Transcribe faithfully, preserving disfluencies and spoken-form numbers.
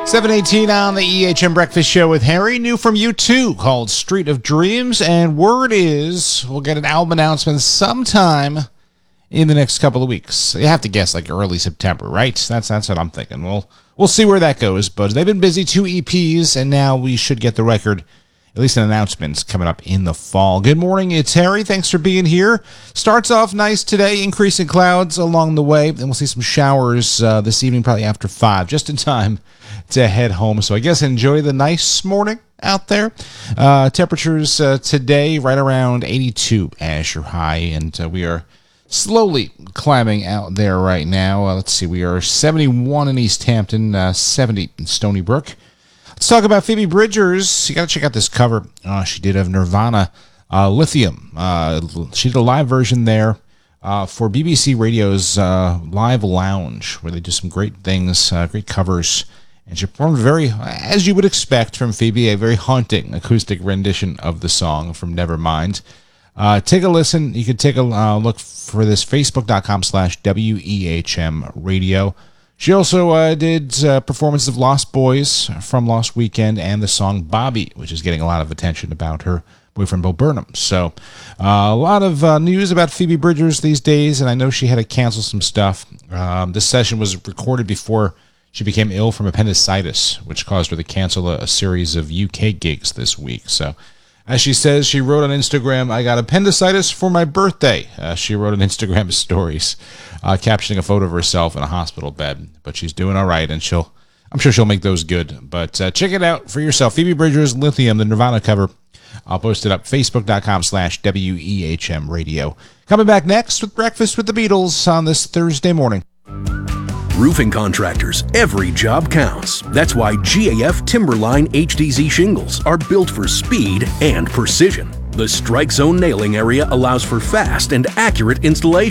seven eighteen on the E H M Breakfast Show with Harry. New from U two called Street of Dreams. And word is we'll get an album announcement sometime in the next couple of weeks. You have to guess like early September, right? That's that's what I'm thinking. We'll, we'll see where that goes. But they've been busy, two E Ps, and now we should get the record, at least an announcement, coming up in the fall. Good morning, it's Harry. Thanks for being here. Starts off nice today, increasing clouds along the way. Then we'll see some showers uh, this evening, probably after five, just in time to head home. So I guess enjoy the nice morning out there. Uh, temperatures uh, today right around eighty-two as your high, and uh, we are slowly climbing out there right now. Uh, let's see, we are seventy-one in East Hampton, uh, seventy in Stony Brook. Let's talk about Phoebe Bridgers. You got to check out this cover uh, she did of Nirvana, uh, Lithium. Uh, she did a live version there uh, for B B C Radio's uh, Live Lounge, where they do some great things, uh, great covers. And she performed very, as you would expect from Phoebe, a very haunting acoustic rendition of the song from Nevermind. Uh, take a listen. You can take a uh, look for this, facebook.com slash WEHM radio. She also uh, did uh, performances of Lost Boys from Lost Weekend and the song Bobby, which is getting a lot of attention about her boyfriend Bo Burnham. So uh, a lot of uh, news about Phoebe Bridgers these days, and I know she had to cancel some stuff. Um, this session was recorded before she became ill from appendicitis, which caused her to cancel a, a series of U K gigs this week. So as she says, she wrote on Instagram, "I got appendicitis for my birthday." Uh, she wrote on Instagram stories, uh, captioning a photo of herself in a hospital bed. But she's doing all right, and she'll, I'm sure she'll make those good. But uh, check it out for yourself. Phoebe Bridgers, Lithium, the Nirvana cover. I'll post it up, facebook.com slash WEHM radio. Coming back next with Breakfast with the Beatles on this Thursday morning. Roofing contractors, every job counts. That's why G A F Timberline H D Z shingles are built for speed and precision. The Strike Zone nailing area allows for fast and accurate installation.